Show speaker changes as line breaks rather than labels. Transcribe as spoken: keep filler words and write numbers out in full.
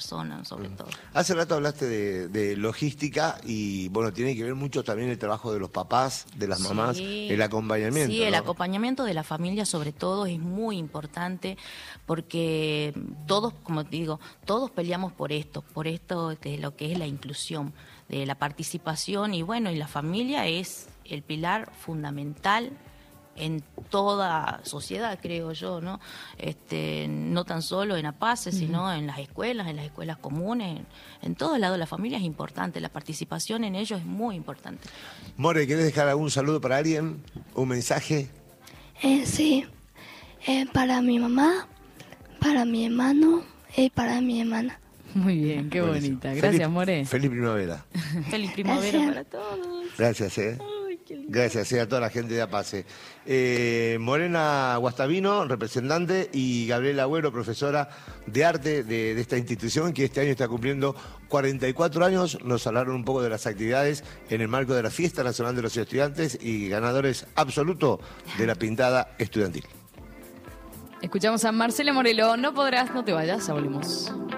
persona, sobre mm. todo.
Hace rato hablaste de, de logística y, bueno, tiene que ver mucho también el trabajo de los papás, de las mamás, sí, el acompañamiento.
Sí, el
¿no?
acompañamiento de la familia, sobre todo, es muy importante porque todos, como te digo, todos peleamos por esto, por esto de lo que es la inclusión, de la participación, y bueno, y la familia es el pilar fundamental en toda sociedad, creo yo, ¿no? Este, no tan solo en APACE, sino uh-huh. en las escuelas, en las escuelas comunes, en, en todos lados la familia es importante, la participación en ellos es muy importante.
More, ¿querés dejar algún saludo para alguien? ¿Un mensaje?
Eh, sí, eh, para mi mamá, para mi hermano y para mi hermana.
Muy bien, qué Buenísimo. bonita. Gracias,
feliz,
More.
Feliz primavera.
Feliz primavera
Gracias.
para todos.
Gracias, eh. Gracias eh, a toda la gente de APACE. Eh, Morena Guastavino, representante, y Gabriela Agüero, profesora de arte de, de esta institución, que este año está cumpliendo cuarenta y cuatro años. Nos hablaron un poco de las actividades en el marco de la Fiesta Nacional de los Estudiantes y ganadores absolutos de la pintada estudiantil.
Escuchamos a Marcela Morelo. No podrás, no te vayas, ya volvemos.